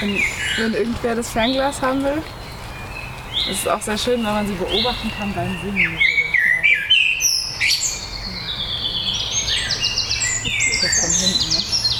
wenn irgendwer das Fernglas haben will. Es ist auch sehr schön, wenn man sie beobachten kann beim Singen. Das ist von hinten, ne?